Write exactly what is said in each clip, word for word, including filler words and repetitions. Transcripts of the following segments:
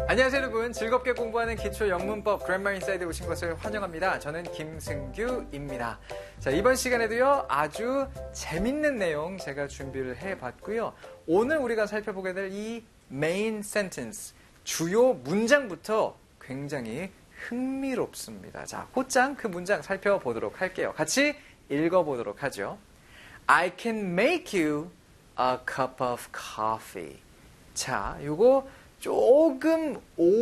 안녕하세요 여러분. 즐겁게 공부하는 기초 영문법 그래머 인사이드에 오신 것을 환영합니다. 저는 김승규입니다. 자, 이번 시간에도요 아주 재밌는 내용 제가 준비를 해봤고요. 오늘 우리가 살펴보게 될 이 메인 센텐스, 주요 문장부터 굉장히 흥미롭습니다. 자, 곧장 그 문장 살펴보도록 할게요. 같이 읽어보도록 하죠. I can make you a cup of coffee. 자, 요거 조금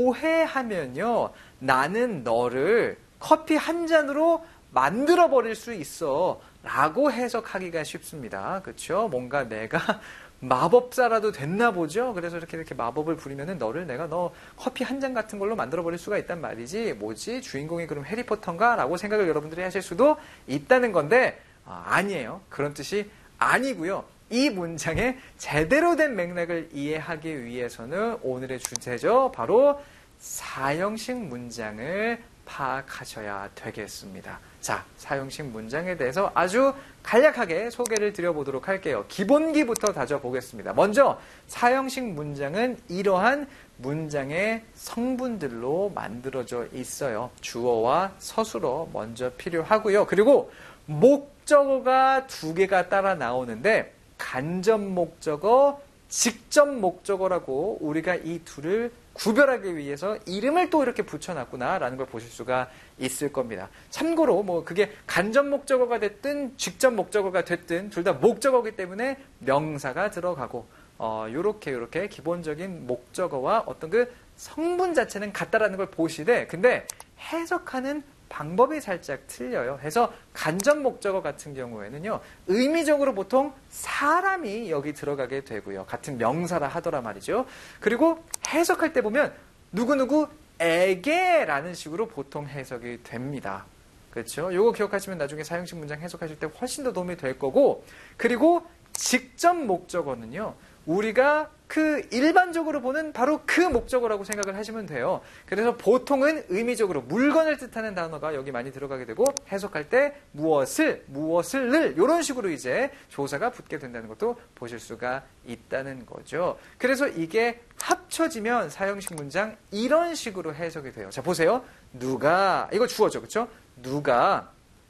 오해하면요, 나는 너를 커피 한 잔으로 만들어버릴 수 있어 라고 해석하기가 쉽습니다. 그렇죠? 뭔가 내가 마법사라도 됐나 보죠? 그래서 이렇게 이렇게 마법을 부리면은 너를 내가 너 커피 한 잔 같은 걸로 만들어버릴 수가 있단 말이지. 뭐지? 주인공이 그럼 해리포터인가? 라고 생각을 여러분들이 하실 수도 있다는 건데, 아, 아니에요. 그런 뜻이 아니고요. 이 문장의 제대로 된 맥락을 이해하기 위해서는 오늘의 주제죠. 바로 사형식 문장을 파악하셔야 되겠습니다. 자, 사형식 문장에 대해서 아주 간략하게 소개를 드려보도록 할게요. 기본기부터 다져보겠습니다. 먼저 사형식 문장은 이러한 문장의 성분들로 만들어져 있어요. 주어와 서술어 먼저 필요하고요. 그리고 목적어가 두 개가 따라 나오는데 간접 목적어, 직접 목적어라고 우리가 이 둘을 구별하기 위해서 이름을 또 이렇게 붙여놨구나라는 걸 보실 수가 있을 겁니다. 참고로 뭐 그게 간접 목적어가 됐든 직접 목적어가 됐든 둘 다 목적어이기 때문에 명사가 들어가고 어, 요렇게 요렇게 기본적인 목적어와 어떤 그 성분 자체는 같다라는 걸 보시되, 근데 해석하는 방법이 살짝 틀려요. 해서 간접 목적어 같은 경우에는요, 의미적으로 보통 사람이 여기 들어가게 되고요. 같은 명사라 하더라 말이죠. 그리고 해석할 때 보면 누구누구에게라는 식으로 보통 해석이 됩니다. 그렇죠? 요거 기억하시면 나중에 사형식 문장 해석하실 때 훨씬 더 도움이 될 거고, 그리고 직접 목적어는요, 우리가 그 일반적으로 보는 바로 그 목적어라고 생각을 하시면 돼요. 그래서 보통은 의미적으로 물건을 뜻하는 단어가 여기 많이 들어가게 되고, 해석할 때 무엇을, 무엇을을 이런 식으로 이제 조사가 붙게 된다는 것도 보실 수가 있다는 거죠. 그래서 이게 합쳐지면 사형식 문장 이런 식으로 해석이 돼요. 자, 보세요. 누가, 이거 주어죠. 그렇죠? 누가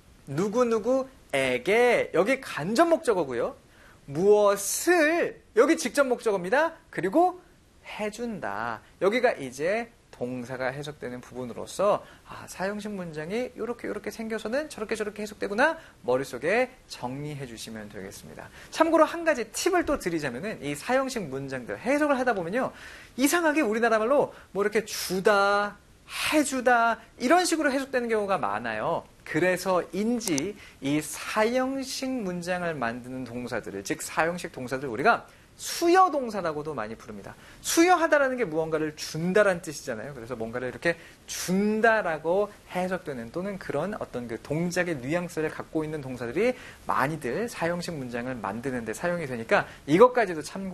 누구누구에게, 여기 간접 목적어고요. 무엇을, 여기 직접 목적어입니다. 그리고 해준다. 여기가 이제 동사가 해석되는 부분으로서 아, 사형식 문장이 이렇게 이렇게 생겨서는 저렇게 저렇게 해석되구나 머릿속에 정리해 주시면 되겠습니다. 참고로 한 가지 팁을 또 드리자면은 이 사형식 문장들 해석을 하다 보면요, 이상하게 우리나라 말로 뭐 이렇게 주다, 해주다 이런 식으로 해석되는 경우가 많아요. 그래서인지 이 사형식 문장을 만드는 동사들을, 즉 사형식 동사들 우리가 수여 동사라고도 많이 부릅니다. 수여하다라는 게 무언가를 준다라는 뜻이잖아요. 그래서 뭔가를 이렇게 준다라고 해석되는, 또는 그런 어떤 그 동작의 뉘앙스를 갖고 있는 동사들이 많이들 사형식 문장을 만드는 데 사용이 되니까 이것까지도 참고